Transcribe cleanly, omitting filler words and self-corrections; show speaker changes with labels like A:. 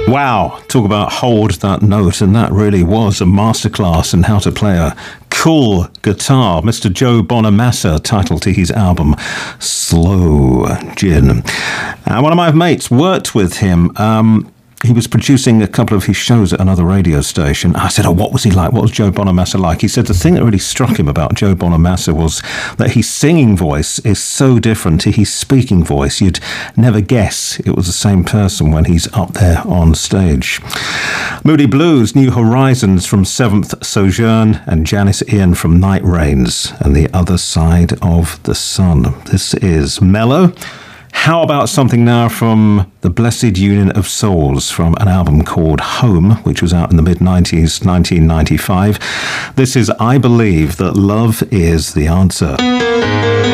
A: Wow, talk about hold that note, and that really was a masterclass in how to play a cool guitar. Mr. Joe Bonamassa, title to his album Slow Gin. One of my mates worked with him. He was producing a couple of his shows at another radio station. I said, what was he like? What was Joe Bonamassa like? He said the thing that really struck him about Joe Bonamassa was that his singing voice is so different to his speaking voice. You'd never guess it was the same person when he's up there on stage. Moody Blues, New Horizons from Seventh Sojourn, and Janice Ian from Night Rains and the Other Side of the Sun. This is mellow. How about something now from the Blessed Union of Souls from an album called Home, which was out in the mid-90s, 1995. This is I Believe That Love Is the Answer.